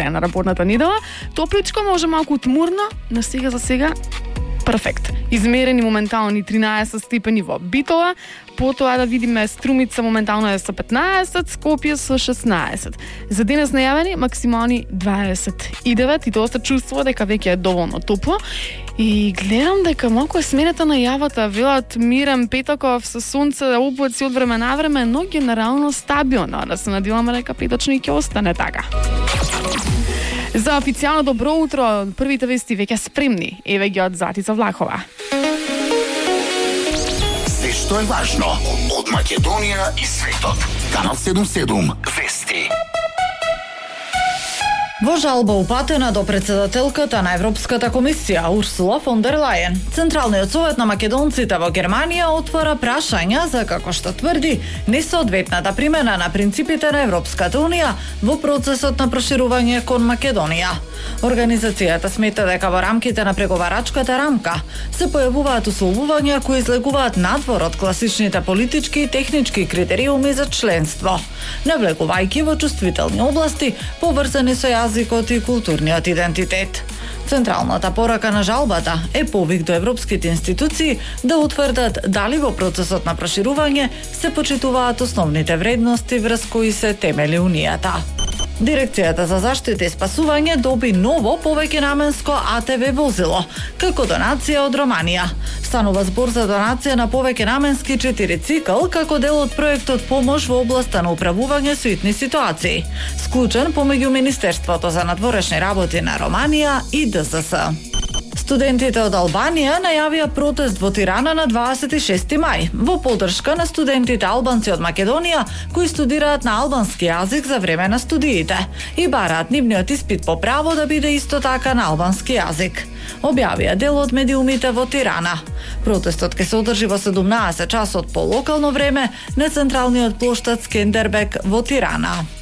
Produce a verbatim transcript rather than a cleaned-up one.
крај на работната недела. Топличко, може малку тмурно, но сега за сега перфект. Измерени моментални тринаесет степени во Битола, потоа да видиме Струмица моментално е со петнаесет, Скопје со шеснаесет. За денес најавени максимални дваесет и девет и тоа се чувствува дека веќе е доволно топло. И гледам дека малку е сменета најавата, велат мирен петоков со сонце, облаци од време на време, но генерално стабилно. Да се надеваме дека петочно и ќе остане така. За официјално добро утро, првите вести веќе спремни. Еве ги од Златица Влахова. Се што е важно од Македонија и светот. Канал седумдесет и седум Вести. Во жалба упатена до председателката на Европската комисија Урсула фон дер Лајен, Централниот совет на македонците во Германија отвора прашања за, како што тврди, несоодветната примена на принципите на Европската унија во процесот на проширување кон Македонија. Организацијата смета дека во рамките на преговарачката рамка се појавуваат условувања кои излегуваат надвор од класичните политички и технички критериуми за членство, навлегувајќи во чувствителни области поврзани со јазикот и културниот идентитет. Централната порака на жалбата е повик до европските институции да утврдат дали во процесот на проширување се почитуваат основните вредности врз кои се темели унијата. Дирекцијата за заштита и спасување доби ново повеќе наменско А Т В возило, како донација од Романија. Станува збор за донација на повеќе наменски четири цикл, како дел од проектот помош во областа на управување со итни ситуации, склучен помеѓу Министерството за надворешни работи на Романија и Д С С. Студентите од Албанија најавија протест во Тирана на дваесет и шести мај, во поддршка на студентите албанци од Македонија кои студираат на албански јазик за време на студиите и бараат нивниот испит по право да биде исто така на албански јазик, објавија дел од медиумите во Тирана. Протестот ќе се одржи во седумнаесет часот по локално време на централниот плоштад Скендербек во Тирана.